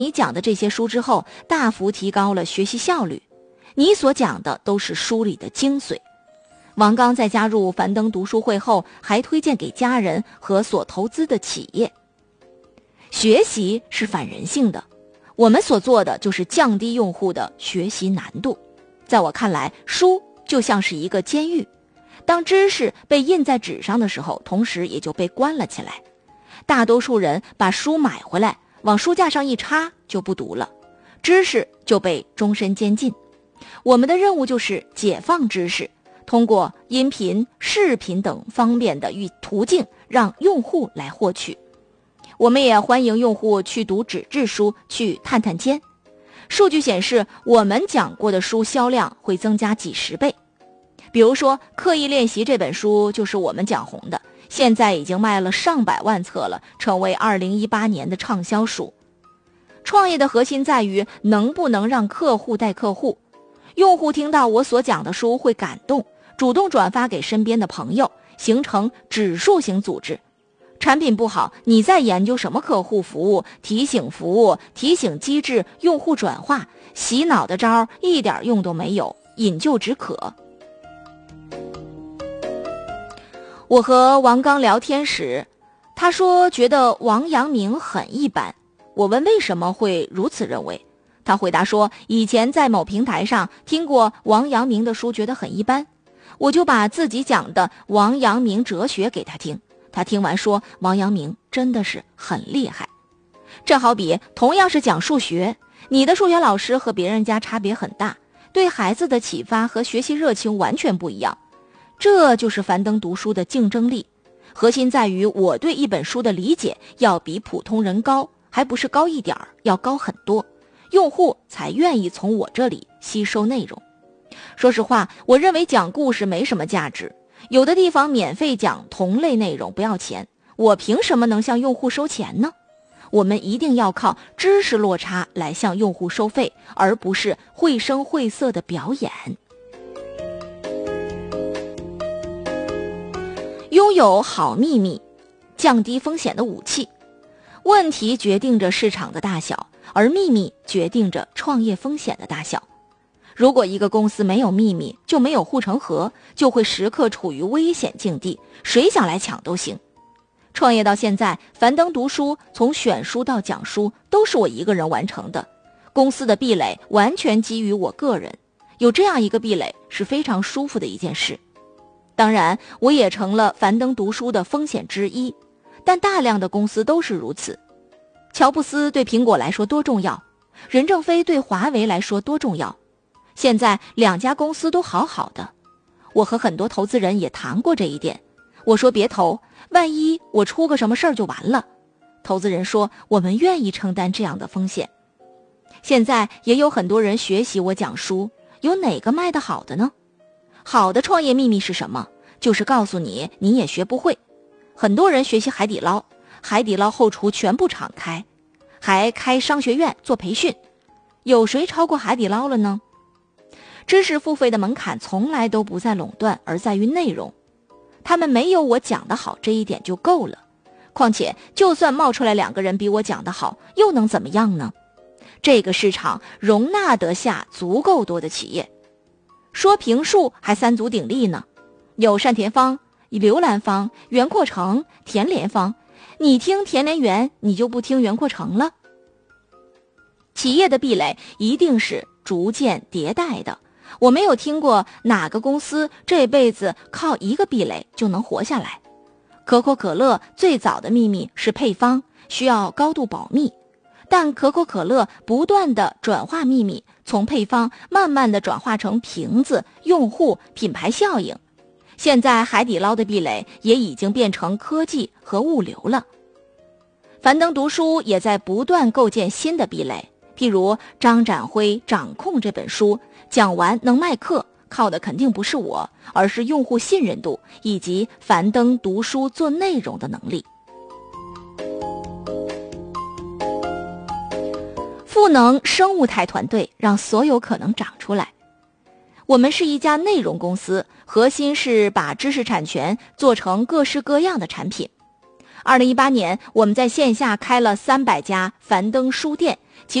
你讲的这些书之后，大幅提高了学习效率。你所讲的都是书里的精髓。王刚在加入樊登读书会后，还推荐给家人和所投资的企业。学习是反人性的，我们所做的就是降低用户的学习难度。在我看来，书就像是一个监狱，当知识被印在纸上的时候，同时也就被关了起来。大多数人把书买回来，往书架上一插就不读了，知识就被终身监禁。我们的任务就是解放知识，通过音频、视频等方便的途径让用户来获取。我们也欢迎用户去读纸质书，去探探尖。数据显示，我们讲过的书销量会增加几十倍。比如说《刻意练习》这本书就是我们讲红的，现在已经卖了上百万册了，成为2018年的畅销书。创业的核心在于能不能让客户带客户。用户听到我所讲的书会感动，主动转发给身边的朋友，形成指数型组织。产品不好，你在研究什么客户服务、提醒服务、提醒机制、用户转化，洗脑的招一点用都没有，饮鸩止渴。我和王刚聊天时，他说觉得王阳明很一般。我问为什么会如此认为，他回答说以前在某平台上听过王阳明的书，觉得很一般，我就把自己讲的王阳明哲学给他听。他听完说王阳明真的是很厉害。这好比同样是讲数学，你的数学老师和别人家差别很大，对孩子的启发和学习热情完全不一样。这就是樊登读书的竞争力，核心在于我对一本书的理解要比普通人高，还不是高一点，要高很多，用户才愿意从我这里吸收内容。说实话，我认为讲故事没什么价值，有的地方免费讲同类内容不要钱，我凭什么能向用户收钱呢？我们一定要靠知识落差来向用户收费，而不是绘声绘色的表演。拥有好秘密，降低风险的武器。问题决定着市场的大小，而秘密决定着创业风险的大小。如果一个公司没有秘密，就没有护城河，就会时刻处于危险境地，谁想来抢都行。创业到现在，樊登读书从选书到讲书都是我一个人完成的，公司的壁垒完全基于我个人，有这样一个壁垒是非常舒服的一件事。当然，我也成了樊登读书的风险之一，但大量的公司都是如此。乔布斯对苹果来说多重要，任正非对华为来说多重要。现在两家公司都好好的，我和很多投资人也谈过这一点。我说别投，万一我出个什么事儿就完了。投资人说我们愿意承担这样的风险。现在也有很多人学习我讲书，有哪个卖得好的呢？好的创业秘密是什么？就是告诉你，你也学不会。很多人学习海底捞，海底捞后厨全部敞开，还开商学院做培训，有谁超过海底捞了呢？知识付费的门槛从来都不在垄断，而在于内容。他们没有我讲得好这一点就够了。况且就算冒出来2个人比我讲得好，又能怎么样呢？这个市场容纳得下足够多的企业。说评述还3足鼎立呢，有单田芳、刘兰芳、袁阔成、田连芳，你听田连元，你就不听袁阔成了。企业的壁垒一定是逐渐迭代的，我没有听过哪个公司这辈子靠一个壁垒就能活下来。可口可乐最早的秘密是配方，需要高度保密，但可口可乐不断的转化秘密，从配方慢慢的转化成瓶子、用户、品牌效应。现在海底捞的壁垒也已经变成科技和物流了。樊登读书也在不断构建新的壁垒，譬如张展辉《掌控》这本书讲完能卖课，靠的肯定不是我，而是用户信任度以及樊登读书做内容的能力。赋能生物态团队让所有可能长出来。我们是一家内容公司，核心是把知识产权做成各式各样的产品。 2018年，我们在线下开了300家樊登书店，